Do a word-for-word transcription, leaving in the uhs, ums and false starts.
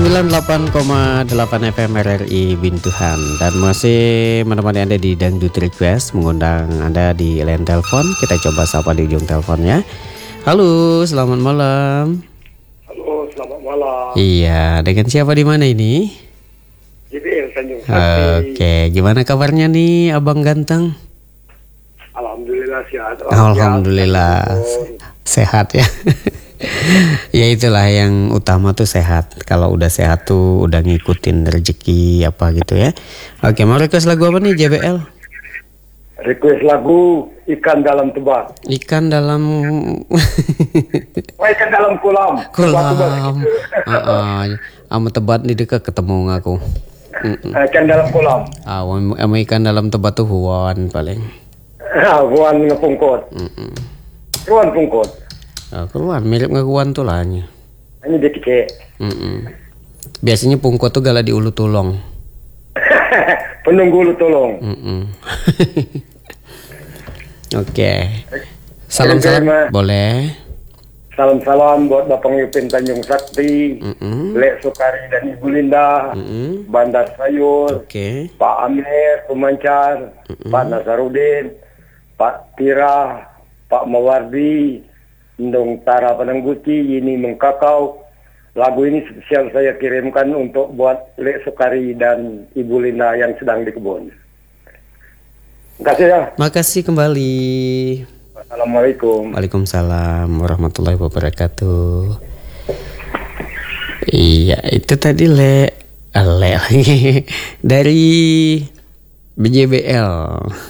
sembilan puluh delapan koma delapan F M R R I Bintuhan, dan masih menemani Anda di Dangdut Request, mengundang Anda di line telepon. Kita coba sapa di ujung teleponnya. Halo, selamat malam. Halo, selamat malam. Iya, dengan siapa di mana ini? J B L Tanjung Sakti. Oke, gimana kabarnya nih Abang Ganteng? Alhamdulillah sehat. Alhamdulillah sehat ya. Ya itulah yang utama tuh sehat. Kalau udah sehat tuh udah ngikutin rezeki apa gitu ya. Oke, mau request lagu apa nih J B L? Request lagu Ikan Dalam Tebak. Ikan dalam Oh, ikan dalam kolam. kolam. Heeh. Ama tebat di dekat ketemu aku. Mm-mm. Ikan dalam kolam. Ah, ama ikan dalam tebat tuh huan paling. Ah, Ruan ngepungkot. Mm-mm. Ruan pungkot. Ah, keluar mirip ngakuan tuh lahnya. Ini dia kece. Mm-mm. Biasanya pungkot tuh gala di ulu tulong. Penunggu lu tolong. Mm-mm. Oke. Salam-salam boleh. Salam-salam buat Bapak Yupin Tanjung Sakti, Mm-mm. Lek Sukari dan Ibu Linda, Mm-mm. Bandar Sayur, Oke. Pak Amir Pemancar, Mm-mm. Pak Nasarudin, Pak Tira, Pak Mawardi, Ndong Tara Penangguci, Yini Mengkakau. Lagu ini spesial saya kirimkan untuk buat Lek Sukari dan Ibu Linda yang sedang di kebun. Terima kasih ya. Makasih kembali. Assalamualaikum. Waalaikumsalam warahmatullahi wabarakatuh. Iya, itu tadi le, le lagi dari B J B L.